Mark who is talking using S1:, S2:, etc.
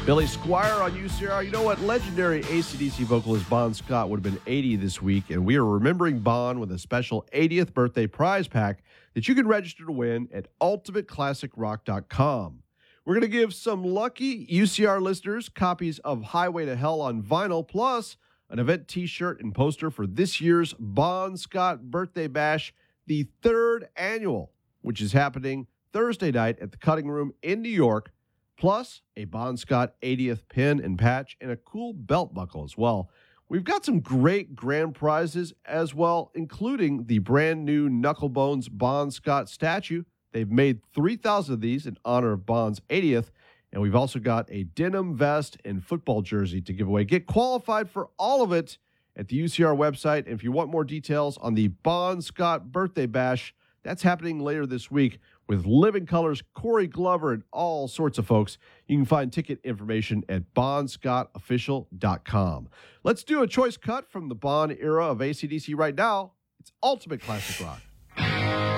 S1: Billy Squier on UCR. You know what? Legendary AC/DC vocalist Bon Scott would have been 80 this week, and we are remembering Bon with a special 80th birthday prize pack that you can register to win at ultimateclassicrock.com. We're going to give some lucky UCR listeners copies of Highway to Hell on vinyl, plus an event t-shirt and poster for this year's Bon Scott Birthday Bash, the third annual, which is happening Thursday night at the Cutting Room in New York, plus a Bon Scott 80th pin and patch and a cool belt buckle as well. We've got some great grand prizes as well, including the brand new Knucklebones Bon Scott statue. They've made 3,000 of these in honor of Bon's 80th, and we've also got a denim vest and football jersey to give away. Get qualified for all of it at the UCR website, and if you want more details on the Bon Scott Birthday Bash, that's happening later this week with Living Color's Corey Glover and all sorts of folks. You can find ticket information at bonscottofficial.com. Let's do a choice cut from the Bon era of AC/DC right now. It's Ultimate Classic Rock.